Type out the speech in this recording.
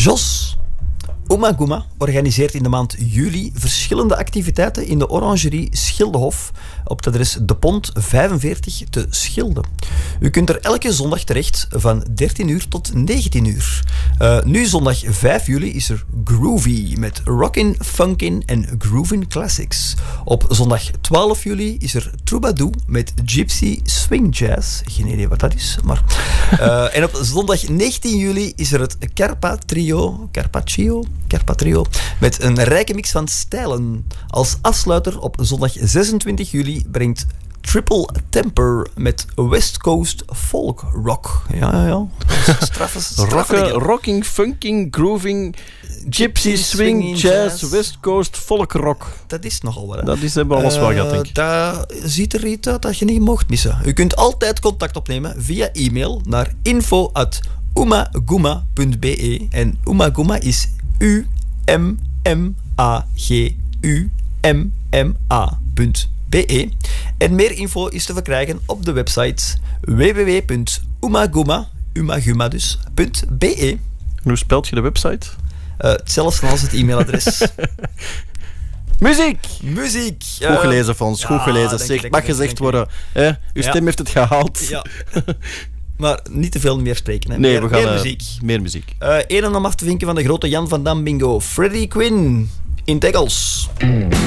Jos. Oema organiseert in de maand juli verschillende activiteiten in de Orangerie Schildehof op het adres De Pont 45 te Schilde. U kunt er elke zondag terecht van 13 uur tot 19 uur. Nu zondag 5 juli is er Groovy met Rockin', Funkin' en Groovin' Classics. Op zondag 12 juli is er Troubadour met Gypsy Swing Jazz. Geen idee wat dat is, maar... en op zondag 19 juli is er het Carpa Trio met een rijke mix van stijlen. Als afsluiter op zondag 26 juli brengt Triple Temper met West Coast Folk Rock. Ja. Straffe rocking, funking, grooving, gypsy swing, jazz, West Coast Folk Rock. Dat is nogal wat. Dat is hebben we alles wel gehad, denk ik. Dat ziet er iets uit dat je niet mocht missen. U kunt altijd contact opnemen via e-mail naar info@oemagoema.be en Oemagoema is UMMAGUMMA.be. En meer info is te verkrijgen op de website www.oemaguma.be. Hoe spelt je de website? Hetzelfde als het e-mailadres. Muziek! Goed gelezen, Fons. Goed gelezen. Zeg, mag gezegd worden. Uw stem heeft het gehaald. Ja. Maar niet te veel meer spreken. Hè. Nee, we gaan meer muziek. Meer muziek. Eén en om af te vinken van de grote Jan van Dam bingo. Freddie Quinn in Teggels.